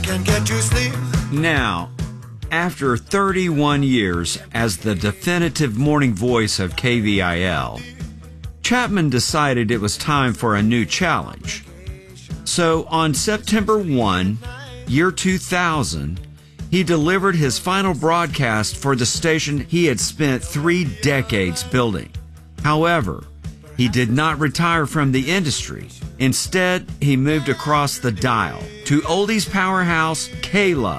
can't get to sleep. Now, after 31 years as the definitive morning voice of KVIL, Chapman decided it was time for a new challenge. So on September 1, year 2000, he delivered his final broadcast for the station he had spent 3 decades building. However, he did not retire from the industry. Instead, he moved across the dial to oldies powerhouse K-Love.